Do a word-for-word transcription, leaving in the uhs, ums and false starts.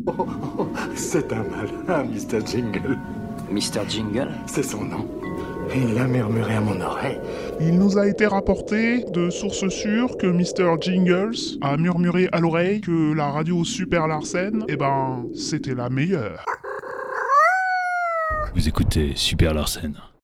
Oh, oh, c'est un malin, mister Jingle. mister Jingle? C'est son nom. Il a murmuré à mon oreille. Il nous a été rapporté de sources sûres que mister Jingles a murmuré à l'oreille que la radio Super Larsen, eh ben, c'était la meilleure. Vous écoutez Super Larsen.